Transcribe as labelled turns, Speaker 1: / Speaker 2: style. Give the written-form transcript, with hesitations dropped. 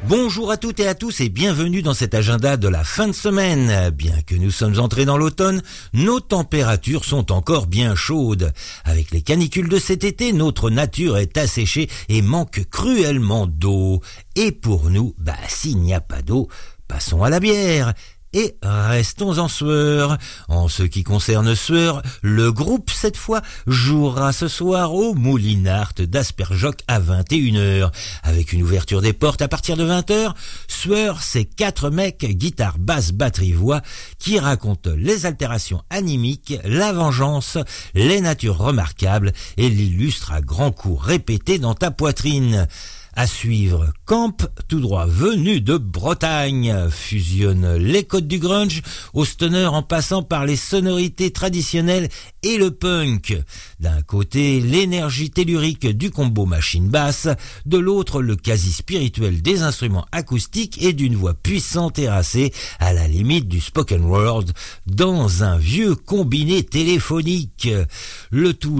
Speaker 1: Bonjour à toutes et à tous et bienvenue dans cet agenda de la fin de semaine. Bien que nous sommes entrés dans l'automne, nos températures sont encore bien chaudes. Avec les canicules de cet été, notre nature est asséchée et manque cruellement d'eau. Et pour nous, s'il n'y a pas d'eau, passons à la bière. Et restons en Sueur. En ce qui concerne Sueur, le groupe, cette fois, jouera ce soir au Moulinart d'Asperjoc à 21h. Avec une ouverture des portes à partir de 20h, Sueur, c'est 4 mecs, guitare, basse, batterie, voix, qui racontent les altérations animiques, la vengeance, les natures remarquables et l'illustrent à grands coups répétés dans ta poitrine. À suivre, Camp, tout droit venu de Bretagne, fusionne les codes du grunge au stoner en passant par les sonorités traditionnelles et le punk. D'un côté, l'énergie tellurique du combo machine-basse, de l'autre, le quasi-spirituel des instruments acoustiques et d'une voix puissante et racée à la limite du spoken word dans un vieux combiné téléphonique. Le tout